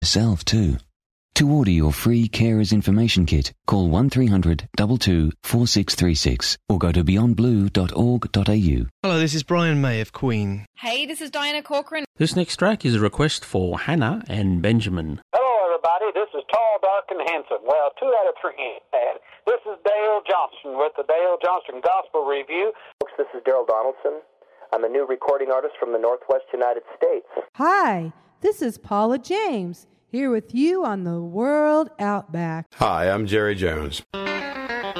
yourself too. To order your free Carers Information Kit, call 1300 22 4636 or go to beyondblue.org.au. Hello, this is Brian May of Queen. Hey, this is Diana Corcoran. This next track is a request for Hannah and Benjamin. Hello, everybody. This is Tall, Dark, and Handsome. Well, 2 out of 3 ain't bad. This is Dale Johnston with the Dale Johnston Gospel Review. Folks, this is Daryl Donaldson. I'm a new recording artist from the Northwest United States. Hi, this is Paula James, here with you on the World Outback. Hi, I'm Jerry Jones.